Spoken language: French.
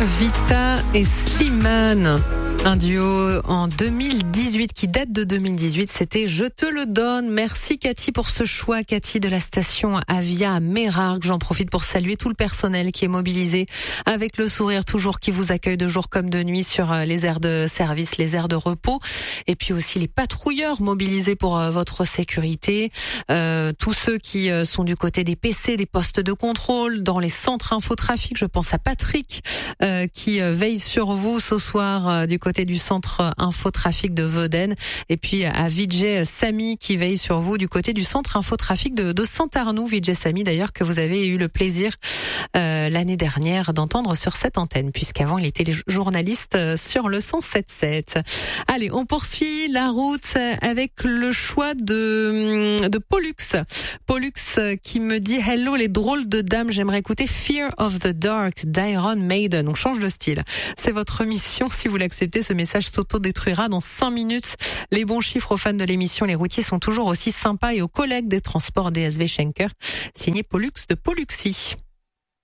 Vita et Slimane. Un duo en 2018 qui date de 2018, c'était Je te le donne. Merci Cathy pour ce choix, Cathy de la station Avia à Mérarques. J'en profite pour saluer tout le personnel qui est mobilisé avec le sourire toujours, qui vous accueille de jour comme de nuit sur les aires de service, les aires de repos, et puis aussi les patrouilleurs mobilisés pour votre sécurité, tous ceux qui sont du côté des PC, des postes de contrôle, dans les centres infotrafic. Je pense à Patrick qui veille sur vous ce soir du côté du centre infotrafic de Vauden, et puis à Vijay Samy qui veille sur vous du côté du centre infotrafic de Saint-Arnoux. Vijay Samy d'ailleurs que vous avez eu le plaisir l'année dernière d'entendre sur cette antenne, puisqu'avant il était journaliste sur le 107.7. Allez, on poursuit la route avec le choix de Pollux. Pollux qui me dit hello les drôles de dames, j'aimerais écouter Fear of the Dark d'Iron Maiden. On change de style. C'est votre mission si vous l'acceptez. Ce message s'auto-détruira dans 5 minutes. Les bons chiffres aux fans de l'émission. Les routiers sont toujours aussi sympas, et aux collègues des transports DSV Schenker. Signé Pollux de Polluxy.